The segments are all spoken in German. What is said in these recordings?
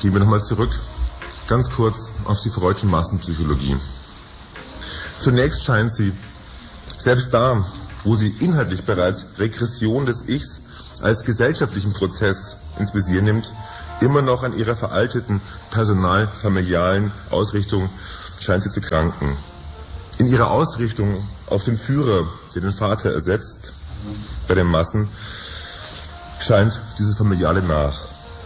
Gehen wir nochmal zurück, ganz kurz auf die freudische Massenpsychologie. Zunächst scheint sie, selbst da, wo sie inhaltlich bereits Regression des Ichs als gesellschaftlichen Prozess ins Visier nimmt, immer noch an ihrer veralteten personal-familialen Ausrichtung scheint sie zu kranken. In ihrer Ausrichtung auf den Führer, der den Vater ersetzt, bei den Massen, scheint dieses Familiale nach.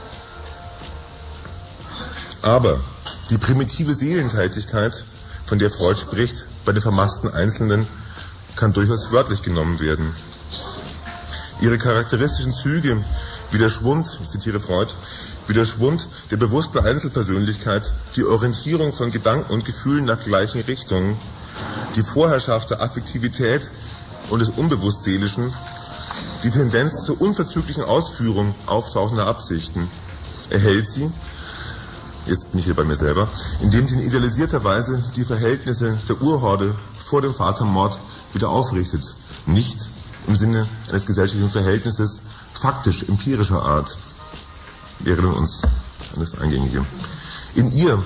Aber die primitive Seelentätigkeit, von der Freud spricht, bei den vermassten Einzelnen, kann durchaus wörtlich genommen werden. Ihre charakteristischen Züge, wie der Schwund, ich zitiere Freud, wie der Schwund der bewussten Einzelpersönlichkeit, die Orientierung von Gedanken und Gefühlen nach gleichen Richtungen, die Vorherrschaft der Affektivität und des Unbewusst-Seelischen, die Tendenz zur unverzüglichen Ausführung auftauchender Absichten, erhält sie, jetzt bin ich hier bei mir selber, indem sie in idealisierter Weise die Verhältnisse der Urhorde vor dem Vatermord wieder aufrichtet, nicht im Sinne eines gesellschaftlichen Verhältnisses faktisch empirischer Art. Wir erinnern uns an das Eingängige. In ihr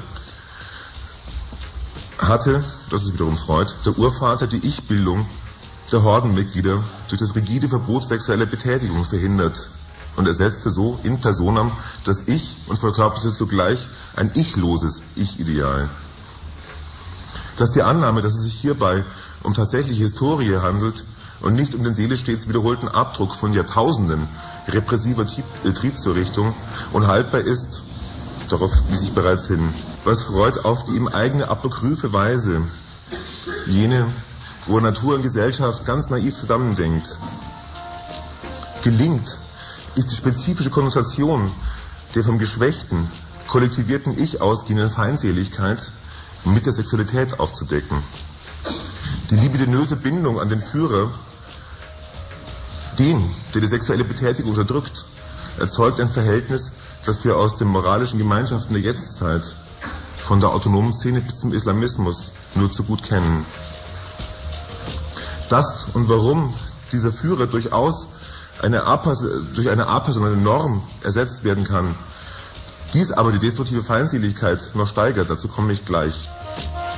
hatte, das ist wiederum Freud, der Urvater die Ich-Bildung der Hordenmitglieder durch das rigide Verbot sexueller Betätigung verhindert und ersetzte so in personam das Ich und verkörperte zugleich ein ichloses Ich-Ideal. Dass die Annahme, dass es sich hierbei um tatsächliche Historie handelt und nicht um den seelisch stets wiederholten Abdruck von Jahrtausenden repressiver Triebsrichtung unhaltbar ist, darauf wies ich bereits hin, was Freud auf die ihm eigene apokryphe Weise, jene, wo er Natur und Gesellschaft ganz naiv zusammendenkt, gelingt, ist die spezifische Konnotation der vom geschwächten, kollektivierten Ich ausgehenden Feindseligkeit mit der Sexualität aufzudecken. Die libidinöse Bindung an den Führer, den, der die sexuelle Betätigung unterdrückt, erzeugt ein Verhältnis, das wir aus den moralischen Gemeinschaften der Jetztzeit, von der autonomen Szene bis zum Islamismus, nur zu gut kennen. Das und warum dieser Führer durchaus durch eine apersonale Norm ersetzt werden kann, dies aber die destruktive Feindseligkeit noch steigert, dazu komme ich gleich.